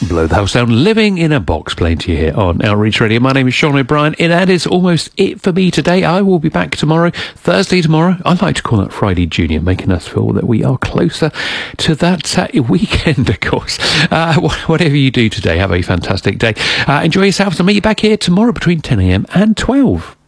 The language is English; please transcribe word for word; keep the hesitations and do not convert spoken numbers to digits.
Blow the House Down, Living in a Box, playing to you here on Outreach Radio. My name is Sean O'Brien, and that is almost it for me today. I will be back tomorrow, Thursday tomorrow. I like to call that Friday Junior, making us feel that we are closer to that uh, weekend, of course. Uh, whatever you do today, have a fantastic day. Uh, enjoy yourselves. I'll meet you back here tomorrow between ten a m and twelve.